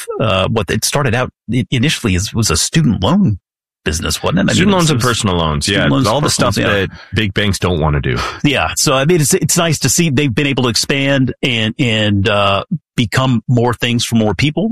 what it started out initially was a student loan business, wasn't it? Student loans and personal loans. Yeah. All the stuff that big banks don't want to do. Yeah. So, I mean, it's nice to see they've been able to expand and become more things for more people.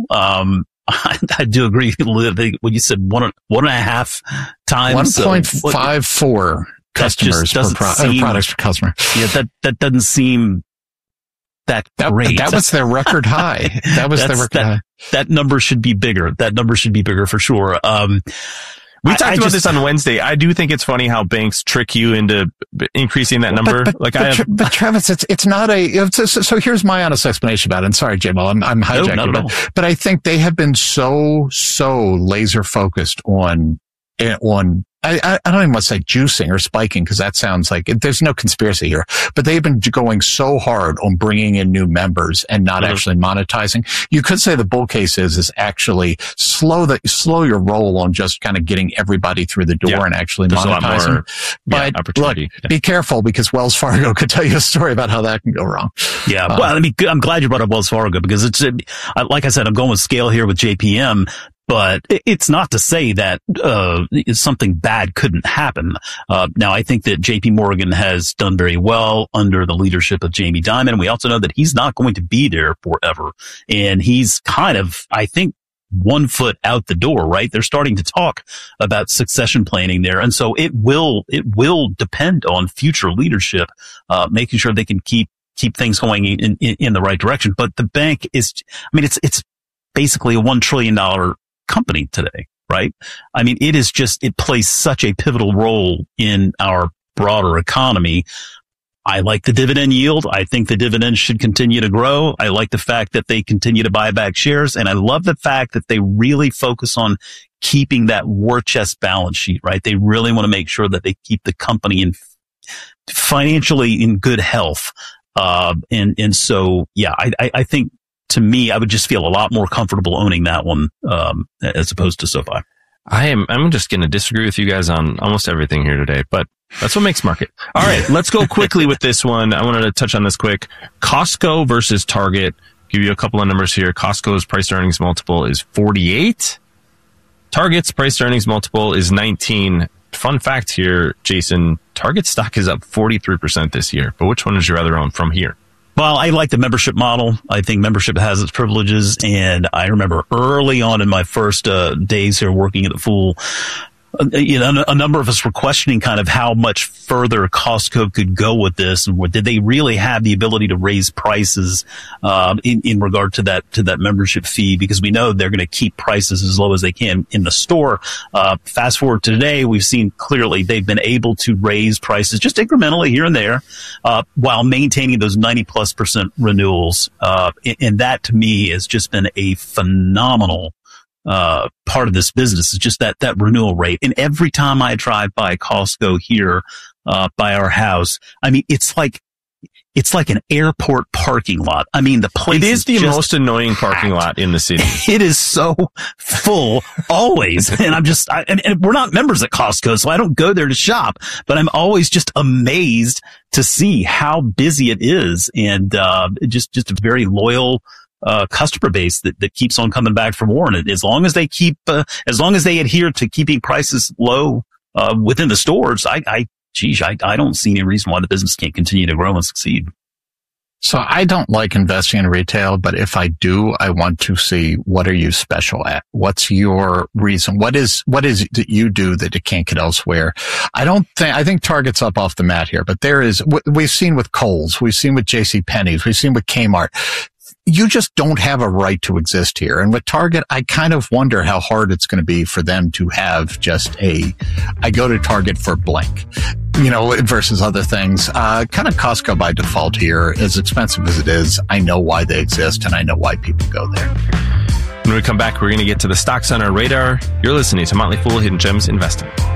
I do agree when you said 1.5 times 1.54 customers per products per customer. Yeah. That doesn't seem that great. That was their record high. That was their record high. That number should be bigger. That number should be bigger for sure. We talked about this on Wednesday. I do think it's funny how banks trick you into increasing that number. But Travis, it's not so here's my honest explanation about it. And sorry, Jamal, I'm hijacking it. But I think they have been so laser focused on I don't even want to say juicing or spiking because that sounds like there's no conspiracy here, but they've been going so hard on bringing in new members and not actually monetizing. You could say the bull case is actually slow your roll on just kind of getting everybody through the door and actually monetizing. But look, be careful because Wells Fargo could tell you a story about how that can go wrong. Yeah. Well, I mean, I'm glad you brought up Wells Fargo because it's, like I said, I'm going with scale here with JPM. But it's not to say that something bad couldn't happen. Now, I think that JP Morgan has done very well under the leadership of Jamie Dimon. We also know that he's not going to be there forever. And he's kind of, I think, 1 foot out the door, right? They're starting to talk about succession planning there. And so it will depend on future leadership, making sure they can keep things going in the right direction. But the bank is, I mean, it's basically a $1 trillion company today, right? I mean, it plays such a pivotal role in our broader economy. I like the dividend yield. I think the dividend should continue to grow. I like the fact that they continue to buy back shares. And I love the fact that they really focus on keeping that war chest balance sheet, right? They really want to make sure that they keep the company financially in good health. And so, yeah, I think, to me, I would just feel a lot more comfortable owning that one, as opposed to SoFi. I'm just going to disagree with you guys on almost everything here today, but that's what makes market. All right. Let's go quickly with this one. I wanted to touch on this quick. Costco versus Target. Give you a couple of numbers here. Costco's price to earnings multiple is 48. Target's price to earnings multiple is 19. Fun fact here, Jason, Target stock is up 43% this year, but which one would you rather own from here? Well, I like the membership model. I think membership has its privileges. And I remember early on in my first days here working at the Fool, a number of us were questioning kind of how much further Costco could go with this, and did they really have the ability to raise prices in regard to that membership fee? Because we know they're going to keep prices as low as they can in the store. Fast forward to today, we've seen clearly they've been able to raise prices just incrementally here and there, while maintaining those 90+% renewals. And that to me has just been a phenomenal part of this business, is just that renewal rate. And every time I drive by Costco here, by our house, I mean, it's like an airport parking lot. I mean, the place is the most annoying parking lot in the city. It is so full always. And and we're not members at Costco, so I don't go there to shop, but I'm always just amazed to see how busy it is. And, just a very loyal, customer base that keeps on coming back for more. And as long as they adhere to keeping prices low, within the stores, I don't see any reason why the business can't continue to grow and succeed. So I don't like investing in retail, but if I do, I want to see what are you special at? What's your reason? What is it that you do that you can't get elsewhere? I think Target's up off the mat here, but we've seen with Kohl's, we've seen with JCPenney's, we've seen with Kmart. You just don't have a right to exist here. And with Target, I kind of wonder how hard it's going to be for them to have just I go to Target for blank, versus other things. Kind of Costco by default here, as expensive as it is. I know why they exist and I know why people go there. When we come back, we're going to get to the stocks on our radar. You're listening to Motley Fool Hidden Gems Investing.